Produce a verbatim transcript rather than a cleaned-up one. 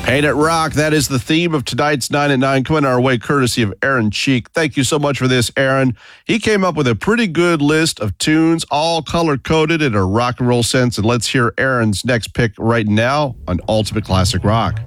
Paint It Rock, that is the theme of tonight's nine at nine, coming our way courtesy of Aaron Cheek. Thank you so much for this, Aaron. He came up with a pretty good list of tunes, all color-coded in a rock and roll sense, and let's hear Aaron's next pick right now on Ultimate Classic Rock.